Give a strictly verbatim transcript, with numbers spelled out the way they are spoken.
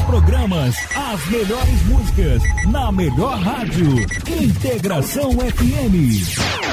programas, as melhores músicas, na melhor rádio. Integração F M.